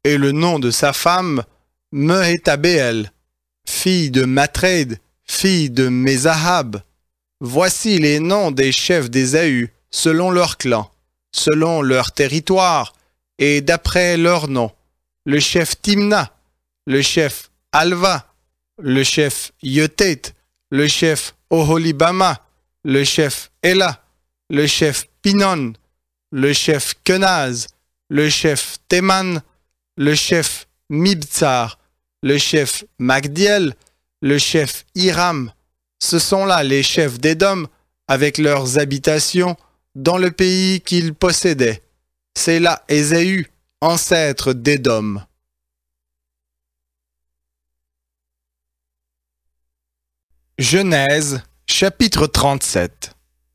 et le nom de sa femme, Mehétabéel, fille de Matred, fille de Mézahab. Voici les noms des chefs d'Ésaü, selon leur clan, selon leur territoire, et d'après leur nom. Le chef Timna, le chef Alva, le chef Yotet, le chef Oholibama, le chef Ela, le chef Pinon, le chef Kenaz, le chef Théman, le chef Mibtsar, le chef Magdiel, le chef Hiram. Ce sont là les chefs d'Édom avec leurs habitations dans le pays qu'ils possédaient. C'est là Ésaü, ancêtre d'Édom. Genèse, chapitre 37.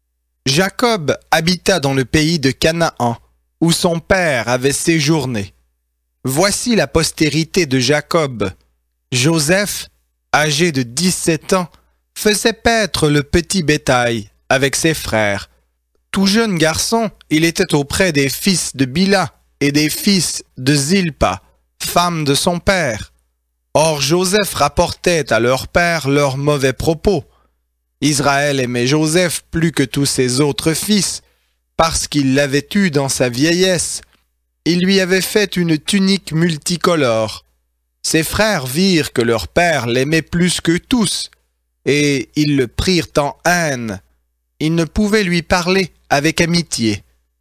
Jacob habita dans le pays de Canaan, où son père avait séjourné. Voici la postérité de Jacob. Joseph, âgé de 17 ans, faisait paître le petit bétail avec ses frères. Tout jeune garçon, il était auprès des fils de Bila et des fils de Zilpa, femme de son père. Or Joseph rapportait à leur père leurs mauvais propos. Israël aimait Joseph plus que tous ses autres fils, parce qu'il l'avait eu dans sa vieillesse. Il lui avait fait une tunique multicolore. Ses frères virent que leur père l'aimait plus que tous, et ils le prirent en haine. Ils ne pouvaient lui parler avec amitié.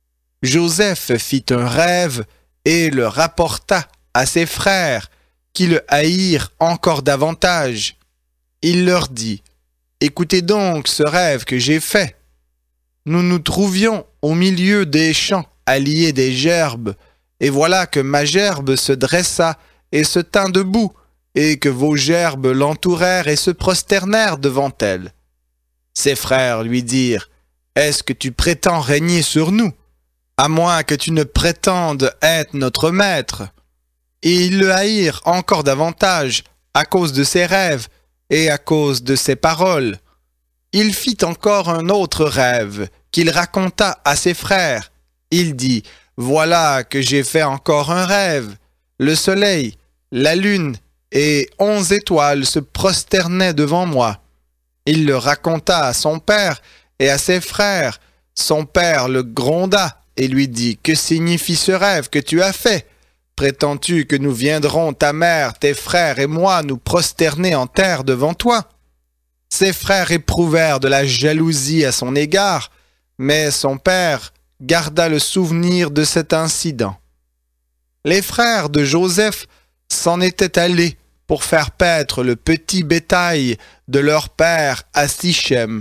Joseph fit un rêve et le rapporta à ses frères, qui le haïrent encore davantage. Il leur dit, « Écoutez donc ce rêve que j'ai fait. Nous nous trouvions au milieu des champs à lier des gerbes, et voilà que ma gerbe se dressa et se tint debout, et que vos gerbes l'entourèrent et se prosternèrent devant elle. » Ses frères lui dirent, « Est-ce que tu prétends régner sur nous, à moins que tu ne prétendes être notre maître ?» Et ils le haïrent encore davantage à cause de ses rêves et à cause de ses paroles. Il fit encore un autre rêve qu'il raconta à ses frères. Il dit, « Voilà que j'ai fait encore un rêve. Le soleil, la lune et 11 étoiles se prosternaient devant moi. » Il le raconta à son père et à ses frères. Son père le gronda et lui dit, « Que signifie ce rêve que tu as fait? Prétends-tu que nous viendrons, ta mère, tes frères et moi, nous prosterner en terre devant toi? » Ses frères éprouvèrent de la jalousie à son égard, mais son père garda le souvenir de cet incident. Les frères de Joseph s'en étaient allés pour faire paître le petit bétail de leur père à Sichem.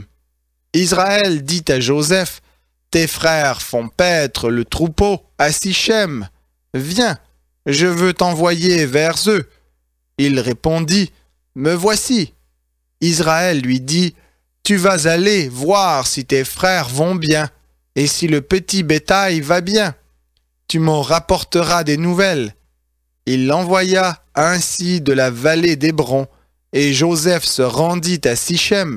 Israël dit à Joseph, « Tes frères font paître le troupeau à Sichem. Viens, je veux t'envoyer vers eux. » Il répondit, « Me voici. » Israël lui dit, « Tu vas aller voir si tes frères vont bien, et si le petit bétail va bien. Tu m'en rapporteras des nouvelles. » Il l'envoya ainsi de la vallée d'Hébron, et Joseph se rendit à Sichem.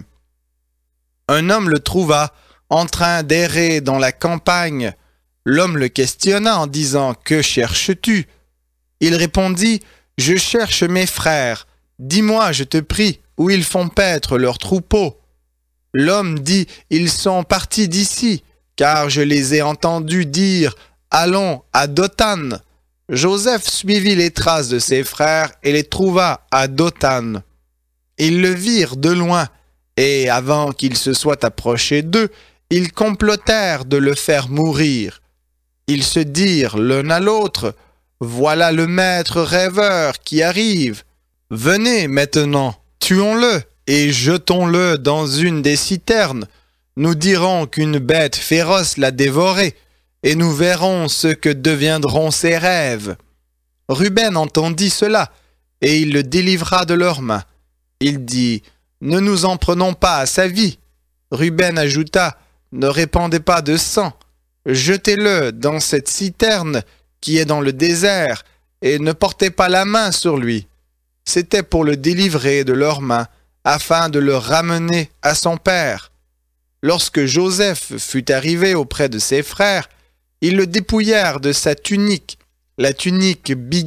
Un homme le trouva en train d'errer dans la campagne. L'homme le questionna en disant, « Que cherches-tu » Il répondit, « Je cherche mes frères. Dis-moi, je te prie, où ils font paître leurs troupeaux. » L'homme dit, « Ils sont partis d'ici, car je les ai entendus dire, « Allons à Dothan. » Joseph suivit les traces de ses frères et les trouva à Dothan. Ils le virent de loin, et avant qu'il se soit approché d'eux, ils complotèrent de le faire mourir. Ils se dirent l'un à l'autre, « Voilà le maître rêveur qui arrive. Venez maintenant, tuons-le et jetons-le dans une des citernes. Nous dirons qu'une bête féroce l'a dévoré, et nous verrons ce que deviendront ses rêves. » Ruben entendit cela, et il le délivra de leurs mains. Il dit, « Ne nous en prenons pas à sa vie. » Ruben ajouta, « Ne répandez pas de sang. Jetez-le dans cette citerne qui est dans le désert, et ne portez pas la main sur lui. » C'était pour le délivrer de leurs mains, afin de le ramener à son père. Lorsque Joseph fut arrivé auprès de ses frères, ils le dépouillèrent de sa tunique, la tunique